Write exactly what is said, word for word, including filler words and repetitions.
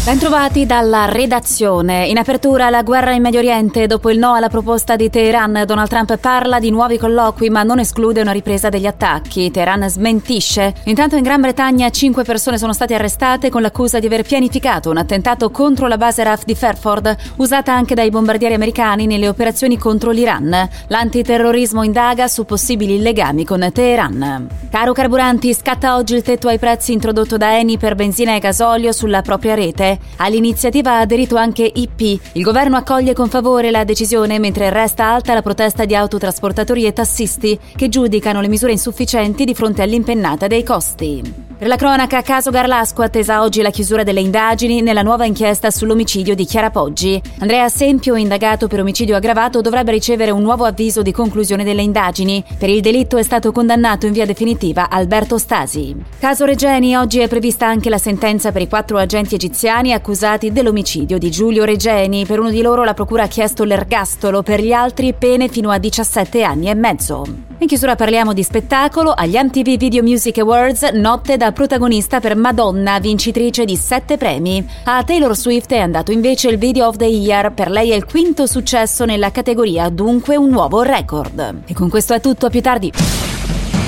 Bentrovati dalla redazione. In apertura la guerra in Medio Oriente. Dopo il no alla proposta di Teheran, Donald Trump parla di nuovi colloqui ma non esclude una ripresa degli attacchi. Teheran smentisce. Intanto in Gran Bretagna cinque persone sono state arrestate con l'accusa di aver pianificato un attentato contro la base R A F di Fairford, usata anche dai bombardieri americani nelle operazioni contro l'Iran. L'antiterrorismo indaga su possibili legami con Teheran. Caro carburanti, scatta oggi il tetto ai prezzi introdotto da Eni per benzina e gasolio sulla propria rete. All'iniziativa ha aderito anche I P. Il governo accoglie con favore la decisione, mentre resta alta la protesta di autotrasportatori e tassisti che giudicano le misure insufficienti di fronte all'impennata dei costi. Per la cronaca, caso Garlasco, attesa oggi la chiusura delle indagini nella nuova inchiesta sull'omicidio di Chiara Poggi. Andrea Sempio, indagato per omicidio aggravato, dovrebbe ricevere un nuovo avviso di conclusione delle indagini. Per il delitto è stato condannato in via definitiva Alberto Stasi. Caso Regeni, oggi è prevista anche la sentenza per i quattro agenti egiziani accusati dell'omicidio di Giulio Regeni. Per uno di loro la procura ha chiesto l'ergastolo, per gli altri pene fino a diciassette anni e mezzo. In chiusura parliamo di spettacolo. Agli M T V Video Music Awards, notte da protagonista per Madonna, vincitrice di sette premi. A Taylor Swift è andato invece il Video of the Year. Per lei è il quinto successo nella categoria, dunque un nuovo record. E con questo è tutto, a più tardi.